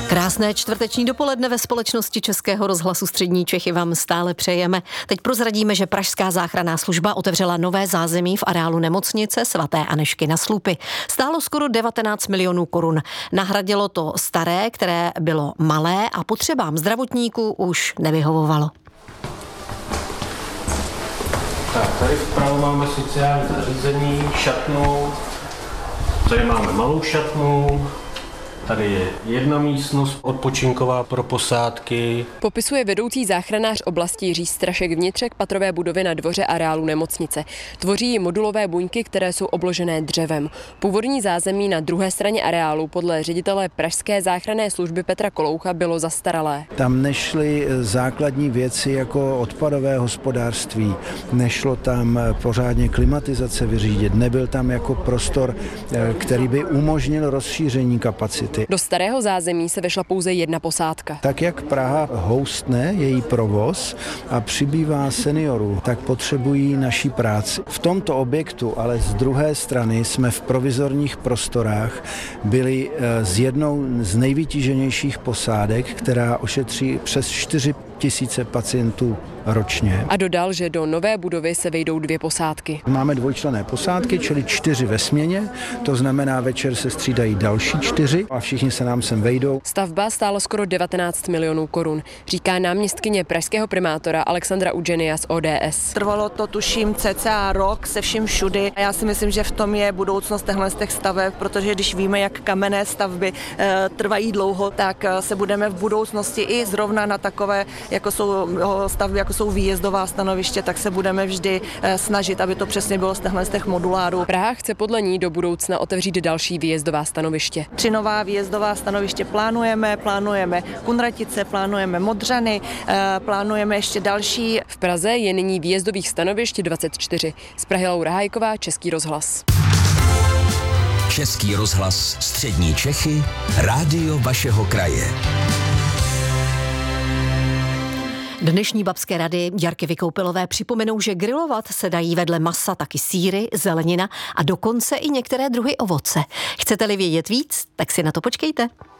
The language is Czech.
Krásné čtvrteční dopoledne ve společnosti Českého rozhlasu Střední Čechy vám stále přejeme. Teď prozradíme, že Pražská záchranná služba otevřela nové zázemí v areálu nemocnice svaté Anežky na Slupy. Stálo skoro 19 milionů korun. Nahradilo to staré, které bylo malé a potřebám zdravotníků už nevyhovovalo. Tak, tady vpravo máme sociální zařízení, šatnu, tady máme malou šatnu, tady je jedna místnost odpočinková pro posádky. Popisuje vedoucí záchranář oblasti Jiří Strašek vnitřek patrové budovy na dvoře areálu nemocnice. Tvoří ji modulové buňky, které jsou obložené dřevem. Původní zázemí na druhé straně areálu podle ředitele Pražské záchranné služby Petra Koloucha bylo zastaralé. Tam nešly základní věci jako odpadové hospodářství, nešlo tam pořádně klimatizace vyřídit, nebyl tam jako prostor, který by umožnil rozšíření kapacity. Do starého zázemí se vešla pouze jedna posádka. Tak jak Praha houstne její provoz a přibývá seniorů, tak potřebují naší práci. V tomto objektu, ale z druhé strany jsme v provizorních prostorách byli s jednou z nejvytíženějších posádek, která ošetří přes 4 000 pacientů ročně. A dodal, že do nové budovy se vejdou 2 posádky. Máme dvojčlenné posádky, čili 4 ve směně, to znamená večer se střídají další 4 a všichni se nám sem vejdou. Stavba stála skoro 19 milionů korun, říká náměstkyně pražského primátora Alexandra Udženia z ODS. Trvalo to tuším cca rok se vším všudy a já si myslím, že v tom je budoucnost těch staveb, protože když víme, jak kamenné stavby trvají dlouho, tak se budeme v budoucnosti i zrovna na takové, jako jsou stavby, jako jsou výjezdová stanoviště, tak se budeme vždy snažit, aby to přesně bylo z těch modulárů. Praha chce podle ní do budoucna otevřít další výjezdová stanoviště. 3 nová výjezdová stanoviště plánujeme Kunratice, plánujeme Modřany, plánujeme ještě další. V Praze je nyní výjezdových stanovišť 24. Z Prahy Laura Hájková, Český rozhlas. Český rozhlas Střední Čechy, rádio vašeho kraje. Dnešní babské rady Jarky Vykoupilové připomenou, že grilovat se dají vedle masa taky sýry, zelenina a dokonce i některé druhy ovoce. Chcete-li vědět víc, tak si na to počkejte.